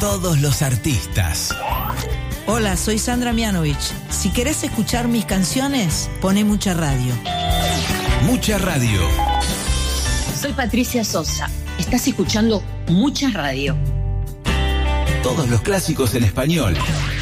todos los artistas. Hola, soy Sandra Mianovich. Si querés escuchar mis canciones, poné Mucha Radio. Mucha Radio. Soy Patricia Sosa. Estás escuchando Mucha Radio. Todos los clásicos en español.